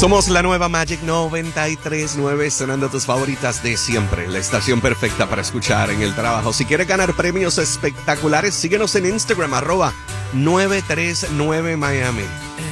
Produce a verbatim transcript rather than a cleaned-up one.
Somos la nueva Magic noventa y tres punto nueve, sonando tus favoritas de siempre. La estación perfecta para escuchar en el trabajo. Si quieres ganar premios espectaculares, síguenos en Instagram, arroba nueve tres nueve Miami.